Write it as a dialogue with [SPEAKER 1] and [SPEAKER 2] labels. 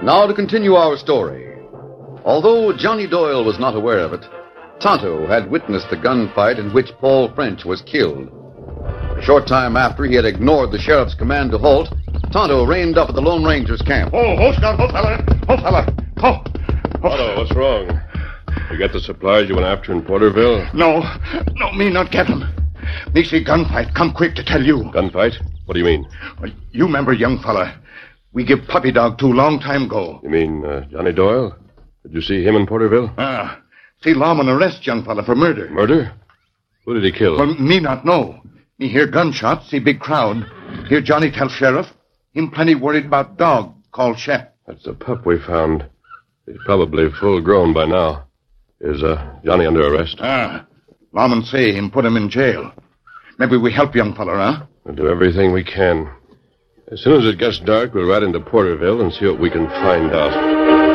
[SPEAKER 1] Now to continue our story. Although Johnny Doyle was not aware of it, Tonto had witnessed the gunfight in which Paul French was killed. A short time after he had ignored the sheriff's command to halt, Tonto reined up at the Lone Ranger's camp.
[SPEAKER 2] Oh, Scout, fella.
[SPEAKER 3] Otto, what's wrong? You got the supplies you went after in Porterville?
[SPEAKER 2] No, me not get 'em. Me see gunfight. Come quick to tell you.
[SPEAKER 3] Gunfight? What do you mean?
[SPEAKER 2] Well, you remember, young fella, we give puppy dog to long time ago.
[SPEAKER 3] You mean Johnny Doyle? Did you see him in Porterville?
[SPEAKER 2] See lawman arrest young fella for murder.
[SPEAKER 3] Murder? Who did he kill?
[SPEAKER 2] Well, me not know. Me hear gunshots, see big crowd. Hear Johnny tell sheriff. Him plenty worried about dog called Shep.
[SPEAKER 3] That's the pup we found. He's probably full grown by now. Is Johnny under arrest?
[SPEAKER 2] Lawman say him put him in jail. Maybe we help young fella, huh?
[SPEAKER 3] We'll do everything we can. As soon as it gets dark, we'll ride into Porterville and see what we can find out.